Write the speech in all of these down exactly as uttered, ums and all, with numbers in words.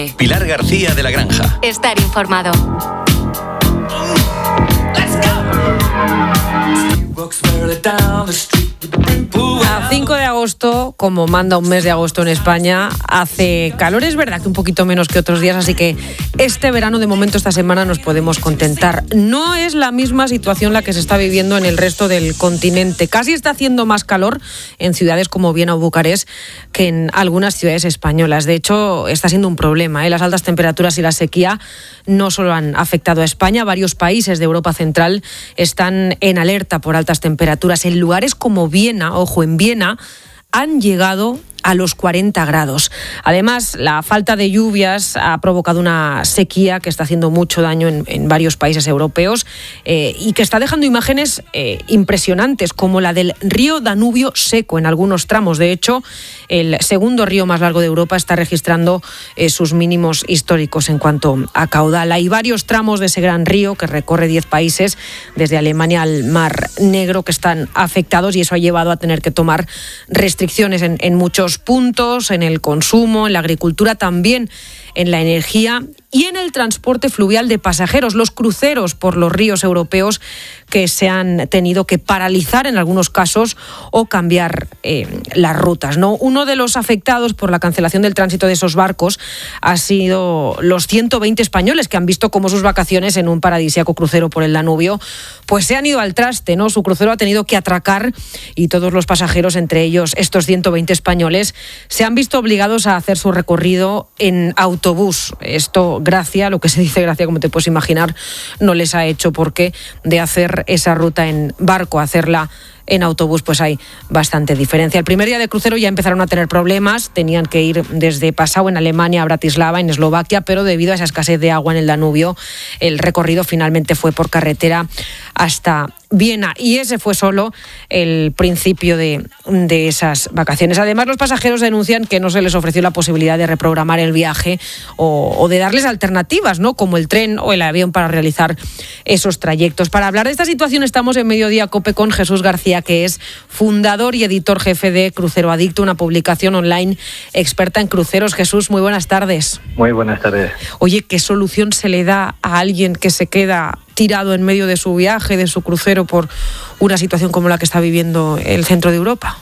Pilar García de la Granja. Estar informado. A cinco de agosto, como manda un mes de agosto en España, hace calor. Es verdad que un poquito menos que otros días, así que este verano, de momento, esta semana, nos podemos contentar. No es la misma situación la que se está viviendo en el resto del continente. Casi está haciendo más calor en ciudades como Viena o Bucarest que en algunas ciudades españolas. De hecho, está siendo un problema, ¿eh? Las altas temperaturas y la sequía no solo han afectado a España, varios países de Europa Central están en alerta por altas temperaturas. En lugares como Viena, ojo, en Viena, han llegado a los cuarenta grados. Además, la falta de lluvias ha provocado una sequía que está haciendo mucho daño en, en varios países europeos eh, y que está dejando imágenes eh, impresionantes, como la del río Danubio seco en algunos tramos. De hecho, el segundo río más largo de Europa está registrando eh, sus mínimos históricos en cuanto a caudal. Hay varios tramos de ese gran río que recorre diez países, desde Alemania al Mar Negro, que están afectados, y eso ha llevado a tener que tomar restricciones en, en muchos puntos, en el consumo, en la agricultura, también en la energía y en el transporte fluvial de pasajeros, los cruceros por los ríos europeos que se han tenido que paralizar en algunos casos o cambiar eh, las rutas, ¿no? Uno de los afectados por la cancelación del tránsito de esos barcos ha sido los ciento veinte españoles que han visto cómo sus vacaciones en un paradisíaco crucero por el Danubio pues se han ido al traste, ¿no? Su crucero ha tenido que atracar y todos los pasajeros, entre ellos estos ciento veinte españoles, se han visto obligados a hacer su recorrido en autobús. Esto, Gracia, lo que se dice Gracia, como te puedes imaginar, no les ha hecho, porque de hacer esa ruta en barco a hacerla en autobús pues hay bastante diferencia. El primer día de crucero ya empezaron a tener problemas, tenían que ir desde Passau en Alemania a Bratislava en Eslovaquia, pero debido a esa escasez de agua en el Danubio, el recorrido finalmente fue por carretera hasta Viena, y ese fue solo el principio de, de esas vacaciones. Además, los pasajeros denuncian que no se les ofreció la posibilidad de reprogramar el viaje o, o de darles alternativas, ¿no?, como el tren o el avión para realizar esos trayectos. Para hablar de esta situación estamos en Mediodía Cope con Jesús García, que es fundador y editor jefe de Crucero Adicto, una publicación online experta en cruceros. Jesús, muy buenas tardes. Muy buenas tardes. Oye, ¿qué solución se le da a alguien que se queda tirado en medio de su viaje, de su crucero, por una situación como la que está viviendo el centro de Europa?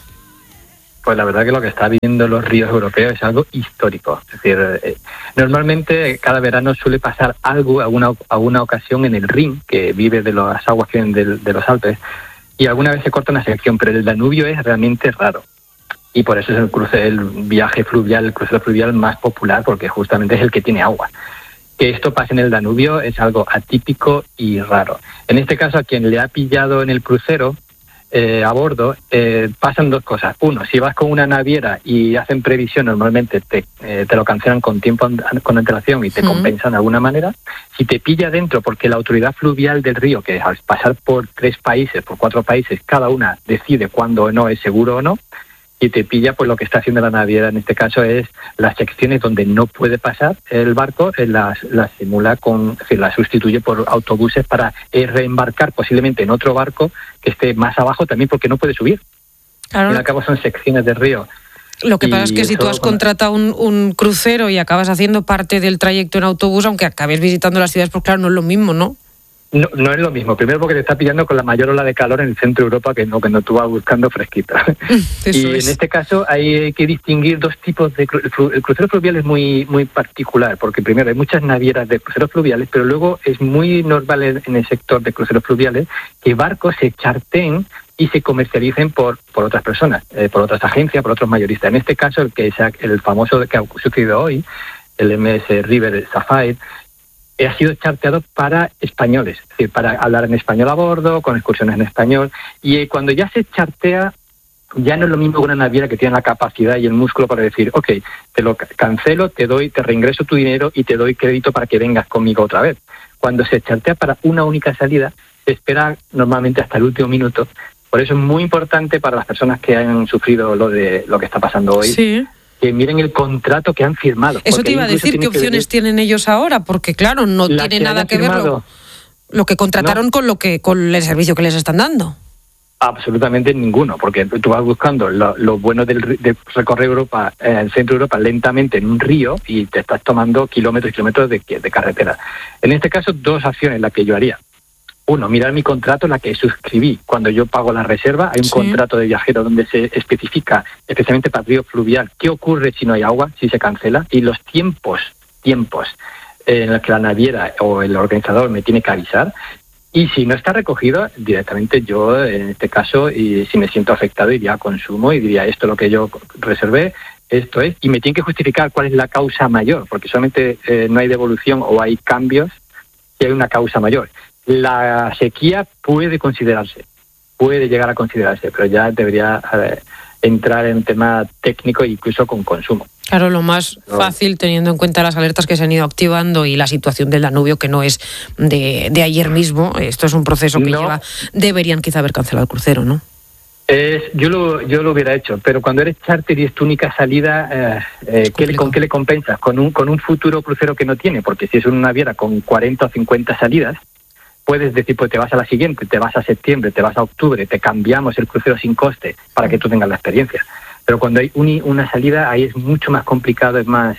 Pues la verdad que lo que está viviendo los ríos europeos es algo histórico. Es decir, eh, normalmente cada verano suele pasar algo, alguna, alguna ocasión en el Rin, que vive de las aguas que vienen de, de los Alpes, y alguna vez se corta una sección, pero el Danubio es realmente raro. Y por eso es el, cruce, el viaje fluvial, el crucero fluvial más popular, porque justamente es el que tiene agua. Que esto pase en el Danubio es algo atípico y raro. En este caso, a quien le ha pillado en el crucero eh, a bordo, eh, pasan dos cosas. Uno, si vas con una naviera y hacen previsión, normalmente te, eh, te lo cancelan con tiempo, con antelación, y te mm. compensan de alguna manera. Si te pilla dentro, porque la autoridad fluvial del río, que al pasar por tres países, por cuatro países, cada una decide cuándo o no es seguro o no, y te pilla, pues lo que está haciendo la naviera en este caso es las secciones donde no puede pasar el barco, las, las simula con, es decir, las sustituye por autobuses para eh, reembarcar posiblemente en otro barco que esté más abajo también, porque no puede subir. Claro. Y al cabo son secciones de río. Lo que pasa es que si tú has contratado un, un crucero y acabas haciendo parte del trayecto en autobús, aunque acabes visitando las ciudades, pues claro, no es lo mismo, ¿no? No, no es lo mismo. Primero porque te está pillando con la mayor ola de calor en el centro de Europa, que no, que no tú vas buscando fresquita. Y es. En este caso hay que distinguir dos tipos de... Cru- el crucero fluvial es muy muy particular, porque primero hay muchas navieras de cruceros fluviales, pero luego es muy normal en el sector de cruceros fluviales que barcos se charteen y se comercialicen por por otras personas, eh, por otras agencias, por otros mayoristas. En este caso, el que sea, el famoso que ha sucedido hoy, el M S River Sapphire, ha sido charteado para españoles, es decir, para hablar en español a bordo, con excursiones en español. Y cuando ya se chartea, ya no es lo mismo que una naviera que tiene la capacidad y el músculo para decir, ok, te lo cancelo, te doy, te reingreso tu dinero y te doy crédito para que vengas conmigo otra vez. Cuando se chartea para una única salida, se espera normalmente hasta el último minuto. Por eso es muy importante para las personas que han sufrido lo de lo que está pasando hoy. Sí. Que miren el contrato que han firmado. Eso te iba a decir, ¿qué opciones que tienen ellos ahora? Porque claro, no tiene nada que ver lo, lo que contrataron no. con lo que con el servicio que les están dando. Absolutamente ninguno, porque tú vas buscando lo, lo bueno del, de recorrer Europa, eh, el centro de Europa lentamente en un río y te estás tomando kilómetros y kilómetros de, de carretera. En este caso, dos acciones las que yo haría. Uno, mirar mi contrato, la que suscribí cuando yo pago la reserva. Hay un sí. contrato de viajero donde se especifica, especialmente para el río fluvial, qué ocurre si no hay agua, si se cancela, y los tiempos, tiempos en los que la naviera o el organizador me tiene que avisar. Y si no está recogido, directamente yo, en este caso, y si me siento afectado, iría a consumo y diría, esto es lo que yo reservé, esto es, y me tienen que justificar cuál es la causa mayor, porque solamente eh, no hay devolución o hay cambios si hay una causa mayor. La sequía puede considerarse, puede llegar a considerarse, pero ya debería eh, entrar en tema técnico e incluso con consumo. Claro, lo más fácil, teniendo en cuenta las alertas que se han ido activando y la situación del Danubio, que no es de, de ayer mismo, esto es un proceso que no. lleva, deberían quizá haber cancelado el crucero, ¿no? Es, yo lo yo lo hubiera hecho, pero cuando eres charter y es tu única salida, eh, eh, ¿qué, ¿con qué le compensas? Con un, con un futuro crucero que no tiene, porque si es una naviera con cuarenta o cincuenta salidas, puedes decir, pues te vas a la siguiente, te vas a septiembre, te vas a octubre, te cambiamos el crucero sin coste para que tú tengas la experiencia. Pero cuando hay un, una salida, ahí es mucho más complicado, es más,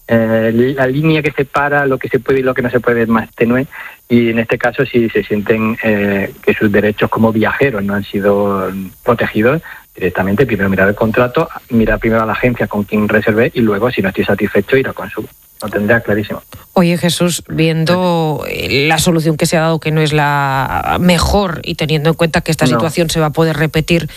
eh, la línea que separa lo que se puede y lo que no se puede es más tenue, y en este caso si se sienten eh, que sus derechos como viajeros no han sido protegidos, directamente primero mirar el contrato, mirar primero a la agencia con quien reservé y luego, si no estoy satisfecho, ir a consumo. Lo tendría clarísimo. Oye, Jesús, viendo la solución que se ha dado, que no es la mejor, y teniendo en cuenta que esta no. situación se va a poder repetir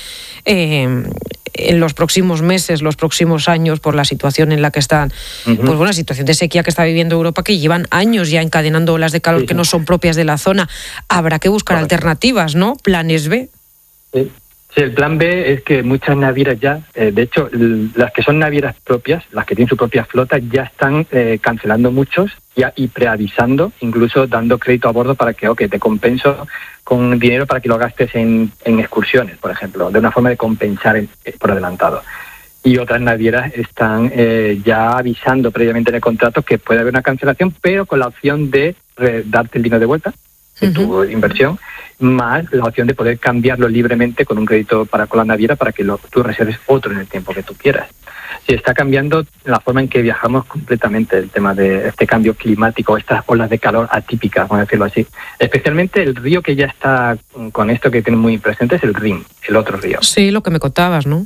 eh, en los próximos meses, los próximos años, por la situación en la que están, uh-huh. pues bueno, la situación de sequía que está viviendo Europa, que llevan años ya encadenando olas de calor sí, que sí. no son propias de la zona, habrá que buscar Correcto. alternativas, ¿no? Planes B. Sí. Sí, el plan B es que muchas navieras ya, eh, de hecho, l- las que son navieras propias, las que tienen su propia flota, ya están eh, cancelando muchos ya y preavisando, incluso dando crédito a bordo para que, ok, te compenso con dinero para que lo gastes en, en excursiones, por ejemplo, de una forma de compensar en, eh, por adelantado. Y otras navieras están eh, ya avisando previamente en el contrato que puede haber una cancelación, pero con la opción de eh, darte el dinero de vuelta de uh-huh. tu inversión, más la opción de poder cambiarlo libremente con un crédito para con la naviera para que lo, tú reserves otro en el tiempo que tú quieras. Se está cambiando la forma en que viajamos completamente, el tema de este cambio climático, estas olas de calor atípicas, vamos a decirlo así. Especialmente el río que ya está con esto que tiene muy presente es el Rin, el otro río. Sí, lo que me contabas, ¿no?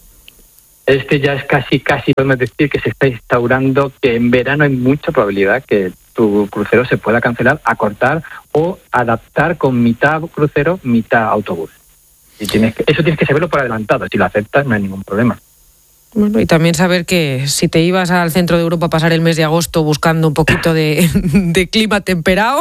Este ya es casi, casi podemos decir que se está instaurando que en verano hay mucha probabilidad que tu crucero se pueda cancelar, acortar o adaptar con mitad crucero, mitad autobús. Y tienes que, eso tienes que saberlo por adelantado. Si lo aceptas, no hay ningún problema. Bueno, y también saber que si te ibas al centro de Europa a pasar el mes de agosto buscando un poquito de, de clima temperado,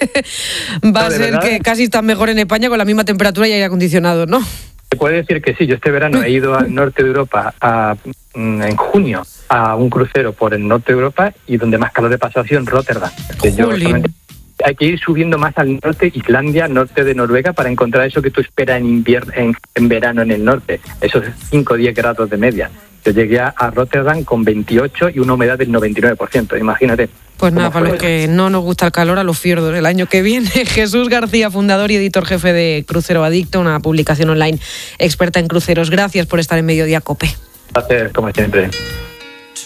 va a ser que casi estás mejor en España con la misma temperatura y aire acondicionado, ¿no? Se puede decir que sí. Yo este verano he ido al norte de Europa a, en junio a un crucero por el norte de Europa y donde más calor he pasado ha sido en Rotterdam. Yo hay que ir subiendo más al norte, Islandia, norte de Noruega, para encontrar eso que tú esperas en invierno, en, en verano en el norte, esos cinco o diez grados de media. Yo llegué a Rotterdam con veintiocho y una humedad del noventa y nueve por ciento, imagínate. Pues nada, para los que no nos gusta el calor, a los fiordos el año que viene. Jesús García, fundador y editor jefe de Crucero Adicto, una publicación online experta en cruceros. Gracias por estar en Mediodía COPE. Gracias, como siempre.